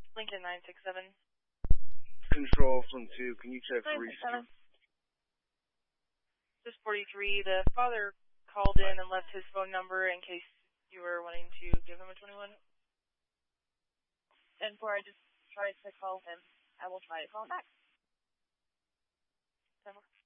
Lincoln 967. Control from 2, can you check for reach? This is 43. The father called in and left his phone number in case you were wanting to give him a 21. And before I just tried to call him, I will try to call him back. 10 more.